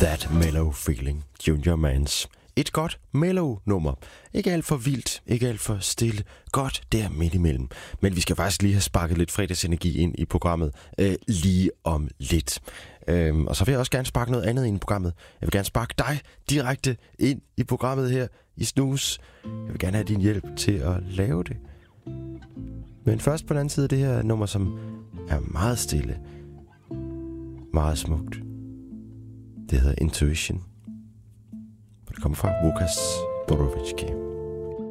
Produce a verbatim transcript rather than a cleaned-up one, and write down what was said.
That Mellow Feeling, Junior Mans. Et godt mellow nummer. Ikke alt for vildt, ikke alt for stille. Godt der midt imellem. Men vi skal faktisk lige have sparket lidt fredagsenergi ind i programmet øh, lige om lidt. Øhm, og så vil jeg også gerne sparke noget andet ind i programmet. Jeg vil gerne sparke dig direkte ind i programmet her i Snus. Jeg vil gerne have din hjælp til at lave det. Men først på den anden side det her nummer, som er meget stille. Meget smukt. Det hedder Intuition. Det kommer fra Łukasz Borowicki.